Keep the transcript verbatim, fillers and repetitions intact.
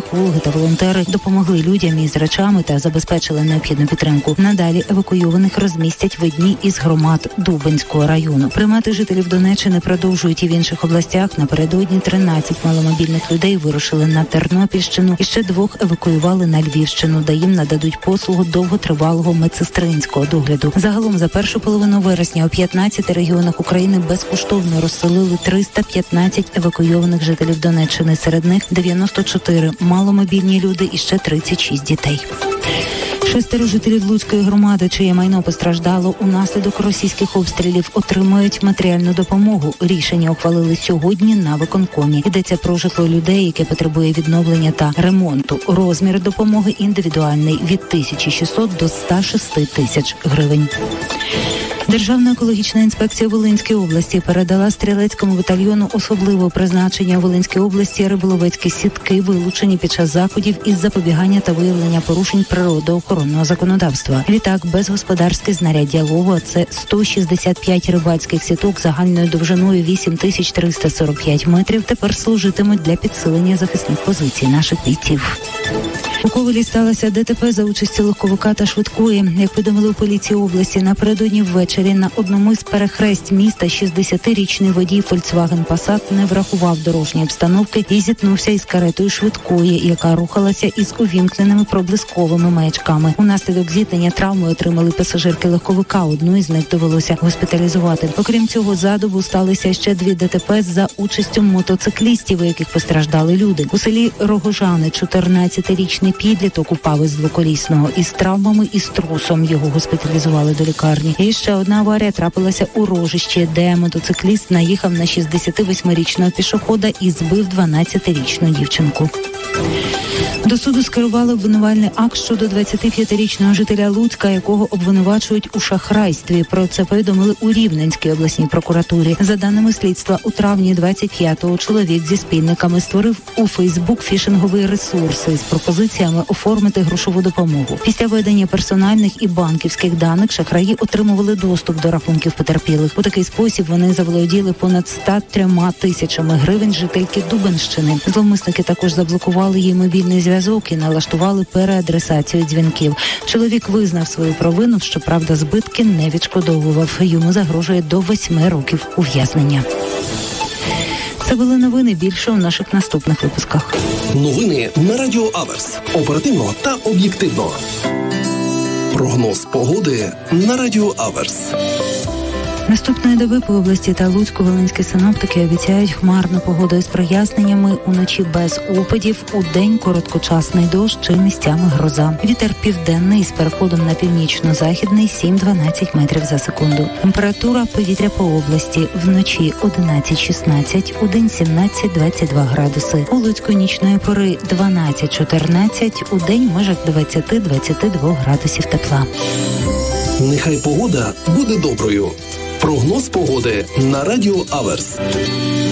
психологи та волонтери допомогли людям із речами та забезпечили необхідну підтримку. Надалі евакуйованих розмістять в одній із громад Дубенського району. Приймати жителів Донеччини продовжують і в інших областях. Напередодні тринадцять маломобільних людей вирушили на Тернопільщину і ще двох евакуювали на Львівщину, де їм нададуть послугу довготривалого медсестринського догляду. Загалом за першу половину вересня у п'ятнадцяти регіонах України безкоштовно розселили триста п'ятнадцять евакуйованих жителів Донеччини. Серед них дев'яносто чотири маломобільні люди і ще тридцять шість дітей. Шестеро жителів Луцької громади, чиє майно постраждало унаслідок російських обстрілів, отримують матеріальну допомогу. Рішення ухвалили сьогодні на виконкомі. Йдеться про житло людей, яке потребує відновлення та ремонту. Розмір допомоги індивідуальний – від тисячі шістсот до ста шести тисяч гривень. Державна екологічна інспекція Волинської області передала стрілецькому батальйону особливого призначення у Волинській області риболовецькі сітки, вилучені під час заходів із запобігання та виявлення порушень природоохоронного законодавства. Відтак, безгосподарське знаряддя лову – це сто шістдесят п'ять рибацьких сіток загальною довжиною вісім тисяч триста сорок п'ять метрів тепер служитимуть для підсилення захисних позицій наших бійців. У Ковелі сталося ДТП за участі легковика та швидкої. Як повідомили у поліції області, напередодні ввечері на одному із перехресть міста шістдесятирічний водій Volkswagen Passat не врахував дорожньої обстановки і зіткнувся із каретою швидкої, яка рухалася із увімкненими проблисковими маячками. Унаслідок зіткнення травми отримали пасажирки легковика. Одну із них довелося госпіталізувати. Окрім цього, за добу сталися ще дві ДТП за участю мотоциклістів, у яких постраждали люди. У селі Рогожани чотирнадцятирічний підліток упав із двоколісного із травмами і з трусом. Його госпіталізували до лікарні. І ще одна аварія трапилася у Рожищі, де мотоцикліст наїхав на шістдесятивосьмирічного пішохода і збив дванадцятирічну дівчинку. До суду скерували обвинувальний акт щодо двадцятип'ятирічного жителя Луцька, якого обвинувачують у шахрайстві. Про це повідомили у Рівненській обласній прокуратурі. За даними слідства, у травні двадцять п'ятого чоловік зі спільниками створив у Фейсбук фішинговий ресурс із пропозиціями оформити грошову допомогу. Після введення персональних і банківських даних шахраї отримували доступ до рахунків потерпілих. У такий спосіб вони заволоділи понад ста трьома тисячами гривень жительки Дубенщини. Зловмисники також заблокували її мобільний зв'язок і налаштували переадресацію дзвінків. Чоловік визнав свою провину, щоправда, збитки не відшкодовував. Йому загрожує до восьми років ув'язнення. Це були новини. Більше у наших наступних випусках. Новини на Радіо Аверс. Оперативно та об'єктивно. Прогноз погоди на Радіо Аверс. Наступної доби по області та Луцьку волинські синоптики обіцяють хмарну погоду із проясненнями, уночі без опадів, у день короткочасний дощ чи місцями гроза. Вітер південний з переходом на північно-західний сім-дванадцять метрів за секунду. Температура повітря по області вночі одинадцять-шістнадцять, у день сімнадцять-двадцять два градуси. У Луцьку нічної пори дванадцять-чотирнадцять, у день в межах двадцять-двадцять два градусів тепла. Нехай погода буде доброю. Прогноз погоди на Радіо Аверс.